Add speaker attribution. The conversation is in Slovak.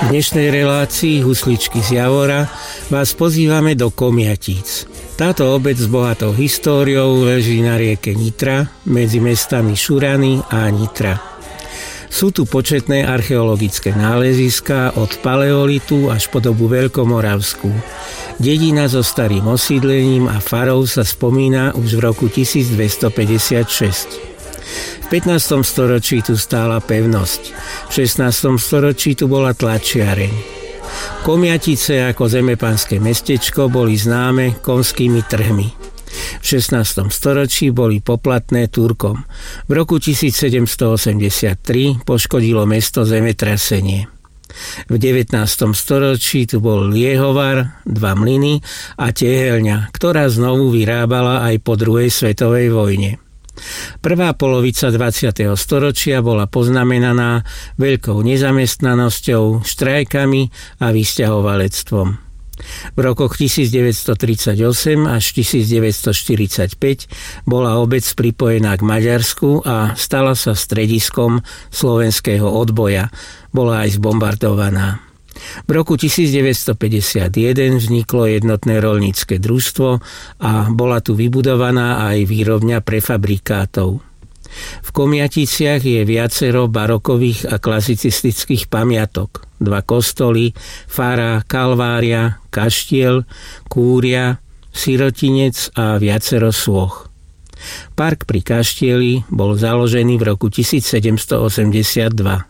Speaker 1: V dnešnej relácii Husličky z Javora vás pozývame do Komjatíc. Táto obec s bohatou históriou leží na rieke Nitra medzi mestami Šurany a Nitra. Sú tu početné archeologické náleziská od paleolitu až po dobu veľkomoravskú. Dedina so starým osídlením a farou sa spomína už v roku 1256. V 15. storočí tu stála pevnosť. V 16. storočí tu bola tlačiareň. Komjatice ako zemepanské mestečko boli známe konskými trhmi. V 16. storočí boli poplatné Turkom. V roku 1783 poškodilo mesto zemetrasenie. V 19. storočí tu bol liehovar, 2 mlyny a teheľňa, ktorá znovu vyrábala aj po druhej svetovej vojne. Prvá polovica 20. storočia bola poznamenaná veľkou nezamestnanosťou, štrajkami a vysťahovalectvom. V rokoch 1938 až 1945 bola obec pripojená k Maďarsku a stala sa strediskom slovenského odboja. Bola aj zbombardovaná. V roku 1951 vzniklo jednotné roľnícke družstvo a bola tu vybudovaná aj výrobňa prefabrikátov. V Komjaticiach je viacero barokových a klasicistických pamiatok. 2 kostoly, fara, kalvária, kaštiel, kúria, sirotinec a viacero sôch. Park pri kaštieli bol založený v roku 1782.